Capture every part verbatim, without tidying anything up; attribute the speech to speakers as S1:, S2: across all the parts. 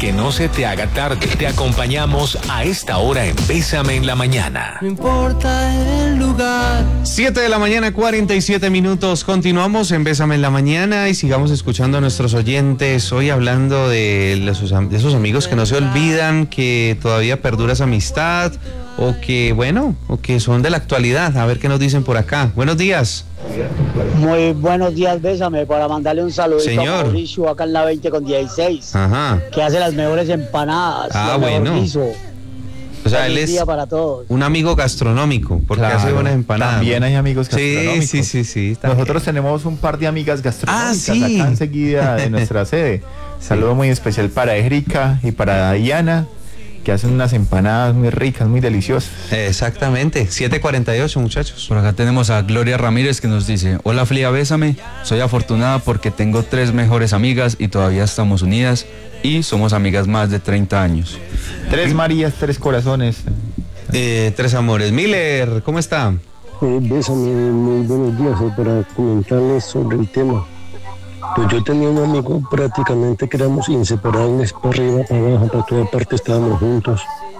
S1: que no se te haga tarde. Te acompañamos a esta hora en Bésame en la Mañana.
S2: No importa el lugar.
S3: siete de la mañana, cuarenta y siete minutos. Continuamos en Bésame en la Mañana y sigamos escuchando a nuestros oyentes. Hoy hablando de, los, de esos amigos que no se olvidan, que todavía perdura esa amistad, o que, bueno, o que son de la actualidad. A ver qué nos dicen por acá. Buenos días.
S4: Muy buenos días, Bésame, para mandarle un saludito
S3: Señor.
S4: a Mauricio acá en la veinte con dieciséis.
S3: Ajá.
S4: Que hace las mejores empanadas.
S3: Ah,
S4: el mejor
S3: bueno.
S4: guiso.
S3: O sea,
S4: Feliz
S3: él es
S4: día para todos.
S3: un amigo gastronómico, porque
S5: Claro,
S3: hace buenas empanadas.
S5: También hay amigos
S3: Sí,
S5: gastronómicos.
S3: sí, sí, sí.
S5: Nosotros tenemos un par de amigas gastronómicas
S3: Ah, sí.
S5: acá enseguida de nuestra sede.
S3: Sí.
S5: Saludo muy especial para Erika y para Diana, que hacen unas empanadas muy ricas, muy deliciosas.
S3: Exactamente, siete cuarenta y ocho, muchachos.
S6: Por acá tenemos a Gloria Ramírez que nos dice: hola Flia, bésame, soy afortunada porque tengo tres mejores amigas y todavía estamos unidas y somos amigas más de treinta años.
S5: Tres Marías, tres corazones.
S3: Eh, tres amores. Miller, ¿cómo está?
S7: Eh, Bésame, muy buenos días, eh, para comentarles sobre el tema. Pues yo tenía un amigo prácticamente que éramos inseparables, para arriba, para abajo, para toda parte estábamos juntos.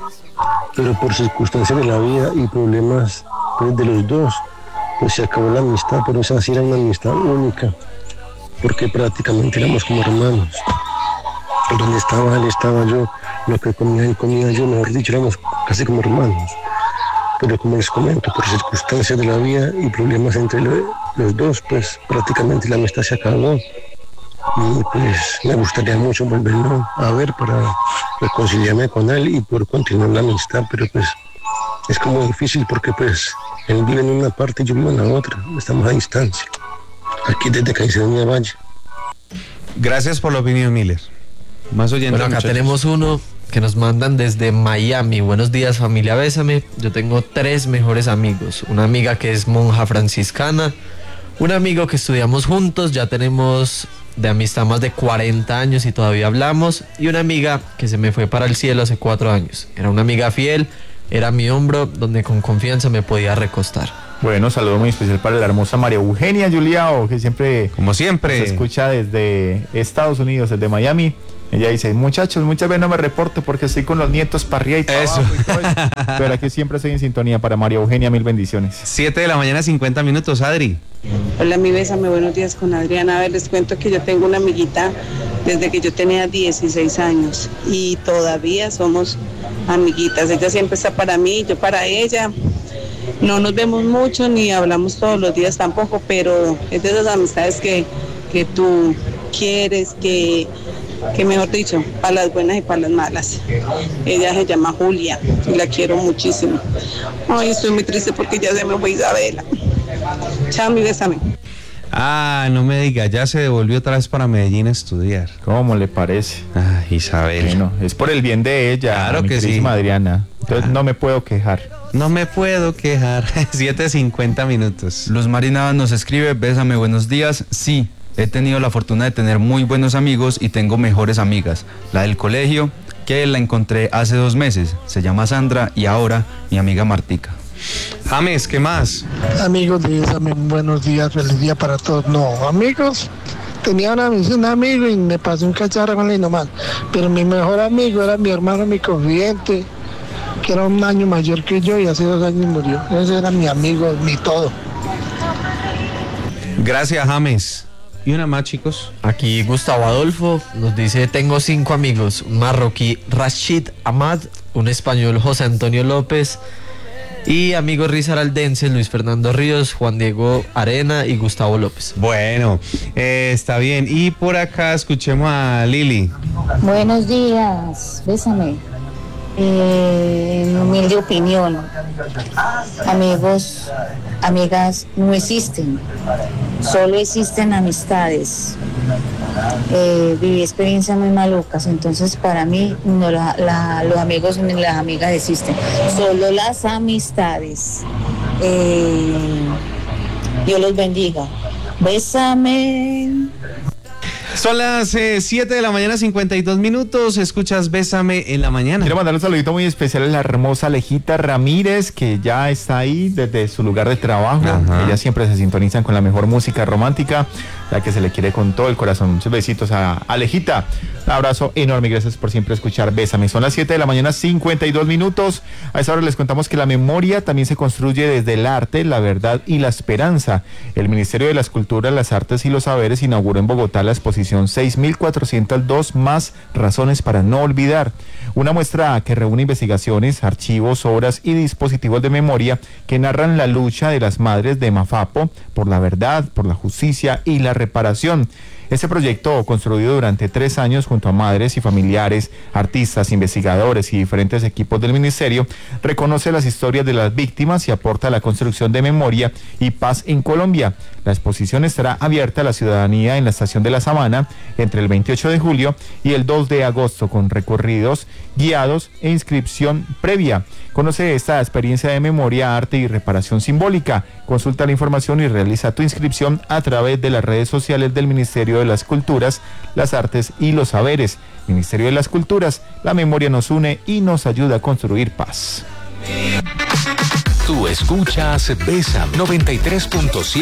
S7: Pero por circunstancias de la vida y problemas pues, de los dos, pues se acabó la amistad, pero esa sí era una amistad única, porque prácticamente éramos como hermanos. Donde estaba él, estaba yo, lo que comía él, comía yo, mejor dicho, éramos casi como hermanos. Pero como les comento, por circunstancias de la vida y problemas entre lo, los dos, pues prácticamente la amistad se acabó. Y pues me gustaría mucho volverlo a ver para reconciliarme con él y poder continuar la amistad, pero pues es como difícil porque pues él vive en una parte y yo vivo en la otra, estamos a distancia. Aquí desde Caicedonia Valle.
S3: Gracias por la opinión, Miller. Más oyentes.
S2: Bueno, acá
S3: muchachos.
S2: tenemos uno que nos mandan desde Miami. Buenos días, familia Bésame. Yo tengo tres mejores amigos. Una amiga que es monja franciscana, un amigo que estudiamos juntos, ya tenemos de amistad más de cuarenta años y todavía hablamos, y una amiga que se me fue para el cielo hace cuatro años. Era una amiga fiel, era mi hombro donde con confianza me podía recostar.
S5: Bueno, saludo muy especial para la hermosa María Eugenia Juliao, que siempre,
S3: como siempre,
S5: se escucha desde Estados Unidos, desde Miami. Ella dice: muchachos, muchas veces no me reporto porque estoy con los nietos para arriba y para
S3: Eso.
S5: abajo y todo eso. Pero aquí siempre estoy en sintonía. Para María Eugenia, mil bendiciones.
S3: siete de la mañana, cincuenta minutos, Adri.
S8: Hola, mi Bésame, buenos días con Adriana. A ver, les cuento que yo tengo una amiguita desde que yo tenía dieciséis años y todavía somos amiguitas. Ella siempre está para mí, yo para ella. No nos vemos mucho ni hablamos todos los días tampoco, pero es de esas amistades que, que tú quieres, que, que mejor dicho, para las buenas y para las malas. Ella se llama Julia y la quiero muchísimo. Ay, estoy muy triste porque ya se me fue Isabela. Chao, mi Bésame.
S3: Ah, no me diga, ya se devolvió otra vez para Medellín a estudiar.
S5: ¿Cómo le parece?
S3: Ah, Isabel.
S5: Bueno, es por el bien de ella,
S3: Claro
S5: mi
S3: que sí.
S5: queridísima Adriana. Entonces
S3: Ah.
S5: no me puedo quejar.
S3: No me puedo quejar. siete cincuenta minutos.
S6: Luz Marina nos escribe: bésame, buenos días. Sí, he tenido la fortuna de tener muy buenos amigos y tengo mejores amigas. La del colegio, que la encontré hace dos meses, se llama Sandra, y ahora mi amiga Martica.
S3: James, ¿qué más?
S9: Amigos de Bésame, buenos días, feliz día para todos. No, amigos, tenía una, un amigo y me pasé un cacharro con él nomás, pero mi mejor amigo era mi hermano, mi confidente, que era un año mayor que yo y hace dos años murió. Ese era mi amigo, mi todo.
S3: Gracias, James. ¿Y una más, chicos?
S2: Aquí Gustavo Adolfo nos dice: tengo cinco amigos, un marroquí Rashid Ahmad, un español José Antonio López, y amigos risaraldenses Luis Fernando Ríos, Juan Diego Arena y Gustavo López.
S3: Bueno, eh, está bien. Y por acá escuchemos a Lili.
S10: Buenos días, Bésame. Eh, en humilde opinión, amigos, amigas no existen, solo existen amistades. Eh, viví experiencias muy malucas, entonces para mí no la, la, los amigos ni las amigas existen, solo las amistades. Eh, Dios los bendiga. Bésame.
S3: Son las eh, siete de la mañana, cincuenta y dos minutos. Escuchas Bésame en la mañana.
S5: Quiero mandar un saludito muy especial a la hermosa Alejita Ramírez, que ya está ahí desde su lugar de trabajo.
S3: Ajá.
S5: Ellas siempre se sintonizan con la mejor música romántica, la que se le quiere con todo el corazón. Muchos besitos a Alejita. Un abrazo enorme, gracias por siempre escuchar Bésame. Son las siete de la mañana, cincuenta y dos minutos. A esa hora les contamos que la memoria también se construye desde el arte, la verdad y la esperanza. El Ministerio de las Culturas, las Artes y los Saberes inauguró en Bogotá la exposición seis mil cuatrocientos dos más razones para no olvidar. Una muestra que reúne investigaciones, archivos, obras y dispositivos de memoria que narran la lucha de las madres de Mafapo por la verdad, por la justicia y la reparación. Este proyecto, construido durante tres años junto a madres y familiares, artistas, investigadores y diferentes equipos del ministerio, reconoce las historias de las víctimas y aporta a la construcción de memoria y paz en Colombia. La exposición estará abierta a la ciudadanía en la Estación de la Sabana entre el veintiocho de julio y el dos de agosto, con recorridos guiados e inscripción previa. Conoce esta experiencia de memoria, arte y reparación simbólica. Consulta la información y realiza tu inscripción a través de las redes sociales del Ministerio de las Culturas, las Artes y los Saberes. Ministerio de las Culturas, la memoria nos une y nos ayuda a construir paz.
S1: Tú escuchas Bésame noventa y tres punto siete.